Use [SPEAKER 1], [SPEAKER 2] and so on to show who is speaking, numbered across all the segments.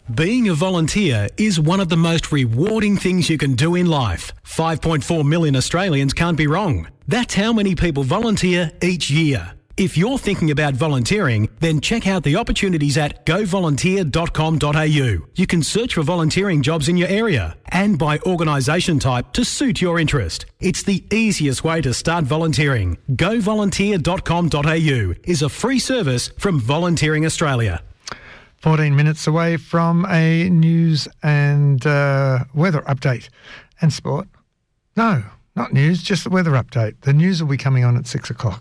[SPEAKER 1] Being a volunteer is one of the most rewarding things you can do in life. 5.4 million Australians can't be wrong. That's how many people volunteer each year. If you're thinking about volunteering, then check out the opportunities at govolunteer.com.au. You can search for volunteering jobs in your area and by organisation type to suit your interest. It's the easiest way to start volunteering. Govolunteer.com.au is a free service from Volunteering Australia.
[SPEAKER 2] 14 minutes away from a news and weather update and sport. No, not news, just the weather update. The news will be coming on at 6 o'clock.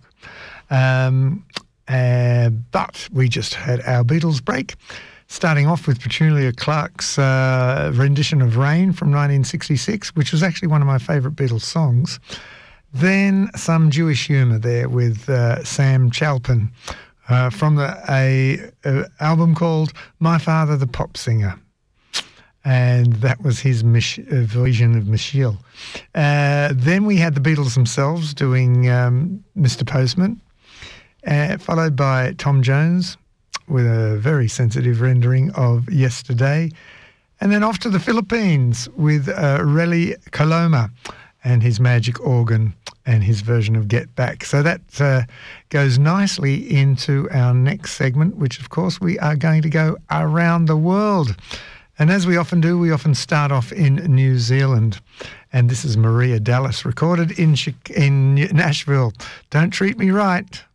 [SPEAKER 2] But we just had our Beatles break, starting off with Petula Clark's rendition of Rain from 1966, which was actually one of my favourite Beatles songs. Then some Jewish humour there with Sam Chalpin from a album called My Father the Pop Singer. And that was his version of Michiel. Then we had the Beatles themselves doing Mr. Postman, followed by Tom Jones with a very sensitive rendering of Yesterday. And then off to the Philippines with Relly Coloma and his magic organ and his version of Get Back. So that goes nicely into our next segment, which, of course, we are going to go around the world. And as we often do, we often start off in New Zealand. And this is Maria Dallas, recorded in Nashville. Don't Treat Me Right.